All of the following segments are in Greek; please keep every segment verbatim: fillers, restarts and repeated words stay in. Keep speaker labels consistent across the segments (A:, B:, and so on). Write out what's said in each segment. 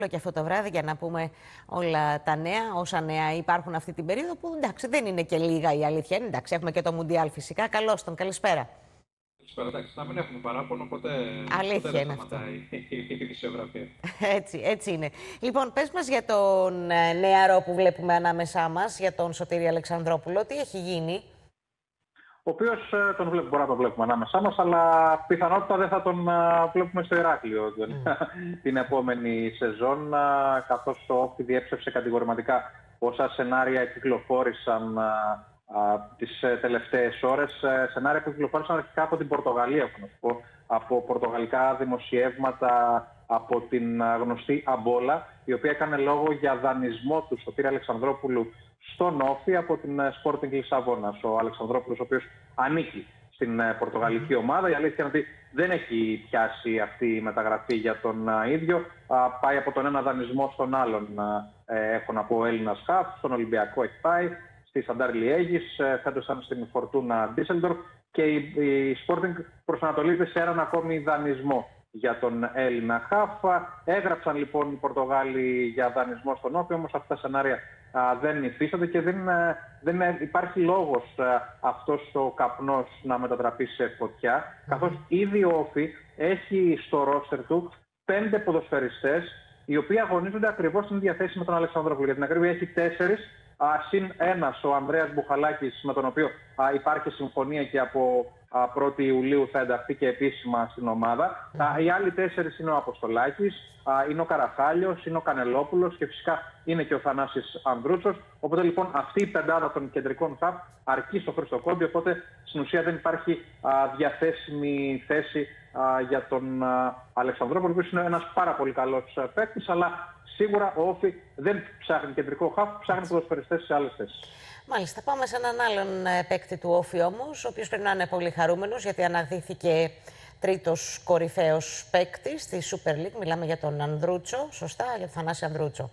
A: Και αυτό το βράδυ για να πούμε όλα τα νέα, όσα νέα υπάρχουν αυτή την περίοδο, που εντάξει δεν είναι και λίγα, η αλήθεια είναι. Εντάξει, έχουμε και το Μουντιάλ φυσικά. Καλώς τον, καλησπέρα.
B: Καλησπέρα, εντάξει, να μην έχουμε παράπονο, ποτέ, ποτέ
A: Αλήθεια
B: δεν
A: είναι αυτό.
B: σταματάει η ειδησιογραφία.
A: Έτσι, έτσι είναι. Λοιπόν, πες μας για τον νεαρό που βλέπουμε ανάμεσά μας, για τον Σωτήρη Αλεξανδρόπουλο, τι έχει γίνει?
C: Ο οποίος τον βλέπουμε, μπορεί να τον βλέπουμε ανάμεσά μας, αλλά πιθανότητα δεν θα τον βλέπουμε στο Ηράκλειο mm. την επόμενη σεζόν, καθώς το Όφι διέψευσε κατηγορηματικά όσα σενάρια κυκλοφόρησαν τις τελευταίες ώρες. Σενάρια που κυκλοφόρησαν αρχικά από την Πορτογαλία, από πορτογαλικά δημοσιεύματα, από την γνωστή Αμπόλα, η οποία έκανε λόγο για δανεισμό του Σωτήρη Αλεξανδρόπουλου στον Όφι από την Sporting Λισαβόνας. Ο Αλεξανδρόπουλος, ο οποίος ανήκει στην πορτογαλική ομάδα. Η αλήθεια είναι ότι δεν έχει πιάσει αυτή η μεταγραφή για τον ίδιο. Πάει από τον ένα δανεισμό στον άλλον, έχω να πω, Έλληνας χαφ. Στον Ολυμπιακό έχει πάει, στη Σαντάρ Λιέγης, φέτος ήταν στην Φορτούνα Ντίσελντορφ, και η Sporting προσανατολίζεται σε έναν ακόμη δανεισμό για τον Έλληνα χαφ. Έγραψαν λοιπόν οι Πορτογάλοι για δανεισμό στον Όφι, όμως αυτά τα σενάρια α, δεν υφίστανται και δεν, δεν υπάρχει λόγος α, αυτός ο καπνός να μετατραπεί σε φωτιά, καθώς ήδη ο Όφι έχει στο ρόστερ του πέντε ποδοσφαιριστές οι οποίοι αγωνίζονται ακριβώς στην ίδια θέση με τον Αλεξανδρόπουλο. Για την ακρίβεια έχει τέσσερις, α, συν ένας ο Ανδρέας Μπουχαλάκης, με τον οποίο α, υπάρχει συμφωνία και από πρώτη Ιουλίου θα ενταχθεί και επίσημα στην ομάδα. Mm. Οι άλλοι τέσσερις είναι ο Αποστολάκης, είναι ο Καραχάλιος, είναι ο Κανελόπουλος και φυσικά είναι και ο Θανάσης Ανδρούτσος. Οπότε λοιπόν αυτή η πεντάδα των κεντρικών χαφ αρκεί στο Χριστοκόμπι, οπότε στην ουσία δεν υπάρχει α, διαθέσιμη θέση α, για τον α, Αλεξανδρόπουλο, ο οποίος είναι ένας πάρα πολύ καλός παίκτης, αλλά σίγουρα ο Όφι δεν ψάχνει κεντρικό χαφ, ψάχνει ποδοσφαιριστές σε άλλες θέσεις.
A: Μάλιστα, πάμε σε έναν άλλον παίκτη του Όφι όμως, ο οποίος πρέπει να είναι πολύ χαρούμενος, γιατί αναδύθηκε τρίτος κορυφαίος παίκτης στη Super League. Μιλάμε για τον Ανδρούτσο, σωστά, για τον Θανάση Ανδρούτσο.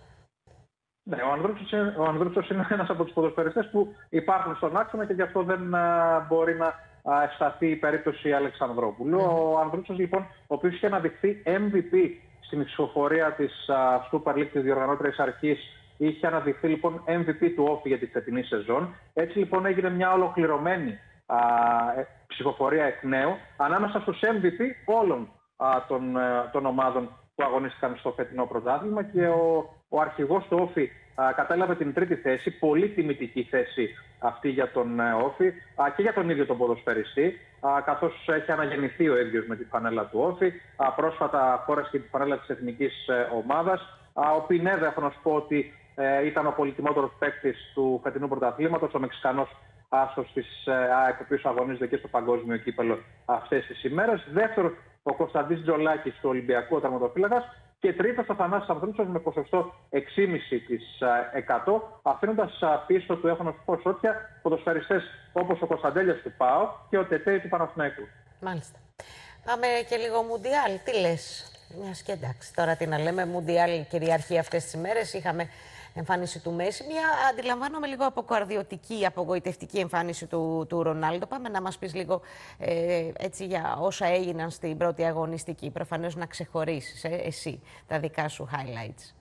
C: Ναι, ο Ανδρούτσος είναι, ο Ανδρούτσος είναι ένας από τους ποδοσφαιριστές που υπάρχουν στον άξονα και γι' αυτό δεν α, μπορεί να α, ευσταθεί η περίπτωση Αλεξανδρόπουλου. Mm. Ο Ανδρούτσος λοιπόν, ο οποίος είχε αναδειχθεί εμ βι πι στην ψηφοφορία της α, Super League της διοργανώτριας αρχής, είχε αναδειχθεί λοιπόν εμ βι πι του Όφι για τη φετινή σεζόν. Έτσι λοιπόν έγινε μια ολοκληρωμένη α, ψηφοφορία εκ νέου ανάμεσα στους εμ βι πι όλων α, των, α, των ομάδων που αγωνίστηκαν στο φετινό πρωτάθλημα, και ο, ο αρχηγός του Όφι α, κατέλαβε την τρίτη θέση, πολύ τιμητική θέση αυτή για τον α, Όφι α, και για τον ίδιο τον ποδοσφαιριστή, α, καθώς έχει αναγεννηθεί ο ίδιος με τη φανέλα του Όφι. Α, πρόσφατα φόρεσε και τη φανέλα της εθνικής ε, ομάδας. Α, ο Πινέδα, έχω να σου πω ότι ε, ήταν ο πολυτιμότερος παίκτης του φετινού πρωταθλήματος, ο Μεξικανός άσος της ΑΕΚ, ο οποίος αγωνίζεται και στο παγκόσμιο κύπελο αυτές τις ημέρες. Δεύτερος, ο Κωνσταντής Τζολάκης του Ολυμπιακού, ο τερματοφύλακας. Και τρίτος, ο Θανάσης Ανδρούτσος με ποσοστό έξι κόμμα πέντε τοις εκατό, αφήνοντας πίσω του, έχω να σου πω, σώτια ποδοσφαιριστές όπως ο Κωνσταντέλιας του ΠΑΟ και ο Τετέι του Παναθηναϊκού.
A: Μάλιστα. Πάμε και λίγο Μουντιάλ. Τι λες? Μιας και εντάξει, τώρα τι να λέμε, Μουντιάλ κυριαρχεί αυτές τις ημέρες. Είχαμε εμφάνιση του Μέση, μια αντιλαμβάνομαι λίγο αποκαρδιωτική, απογοητευτική εμφάνιση του, του Ρονάλντο. Πάμε να μας πεις λίγο ε, έτσι για όσα έγιναν στην πρώτη αγωνιστική. Προφανώς να ξεχωρίσεις ε, εσύ τα δικά σου highlights.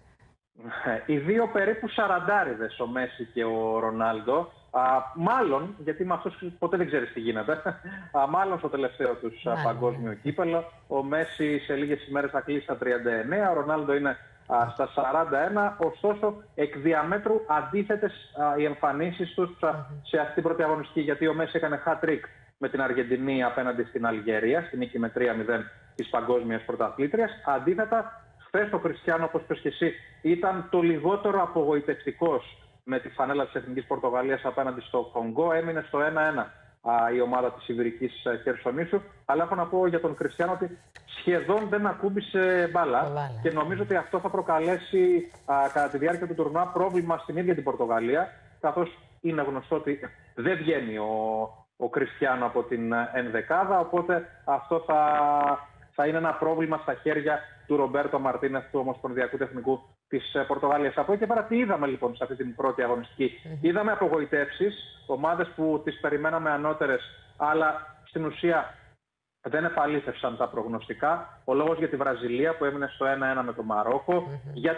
C: Οι δύο περίπου σαραντάριδες, ο Μέση και ο Ρονάλντο, α, μάλλον, γιατί με αυτός ποτέ δεν ξέρεις τι γίνεται, α, μάλλον στο τελευταίο τους α, παγκόσμιο κύπελο. Ο Μέση σε λίγες ημέρες θα κλείσει στα τριάντα εννέα, ο Ρονάλντο είναι α, στα σαράντα ένα, ωστόσο εκ διαμέτρου αντίθετες α, οι εμφανίσεις τους α, σε αυτή την πρώτη αγωνιστική, γιατί ο Μέση έκανε hat-trick με την Αργεντινή απέναντι στην Αλγερία, στην νίκη με τρία μηδέν της παγκόσμιας πρωταθλήτριας. Αντίθετα, χθες ο Κριστιάνο, όπως πες και εσύ, ήταν το λιγότερο απογοητευτικός με τη φανέλα της Εθνικής Πορτογαλίας απέναντι στο Κονγκό. Έμεινε στο ένα ένα α, η ομάδα της Ιβηρικής Χερσονήσου. Αλλά έχω να πω για τον Κριστιάνο ότι σχεδόν δεν ακούμπησε μπάλα
A: Βάλε.
C: και νομίζω ότι αυτό θα προκαλέσει α, κατά τη διάρκεια του τουρνουά πρόβλημα στην ίδια την Πορτογαλία, καθώς είναι γνωστό ότι δεν βγαίνει ο, ο Κριστιάνο από την ενδεκάδα, οπότε αυτό θα, θα είναι ένα πρόβλημα στα χέρια του Ρομπέρτο Μαρτίνεθ, του Ομοσπονδιακού Τεχνικού της Πορτογαλίας. Από εκεί και πέρα, τι είδαμε λοιπόν σε αυτή την πρώτη αγωνιστική? Mm-hmm. Είδαμε απογοητεύσεις, ομάδες που τις περιμέναμε ανώτερες, αλλά στην ουσία δεν επαλήθευσαν τα προγνωστικά. Ο λόγος για τη Βραζιλία που έμεινε στο ένα ένα με το Μαρόκο, mm-hmm. για